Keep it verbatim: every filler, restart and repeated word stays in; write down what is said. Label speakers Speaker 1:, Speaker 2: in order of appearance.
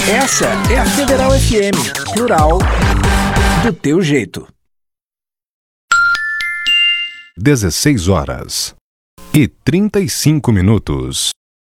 Speaker 1: Essa é a Federal F M, plural, do teu jeito.
Speaker 2: dezesseis horas e trinta e cinco minutos.